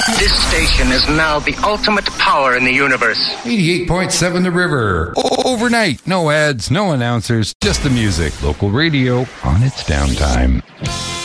This station is now the ultimate power in the universe. 88.7 The River. Overnight. No ads, no announcers, just the music. Local radio on its downtime.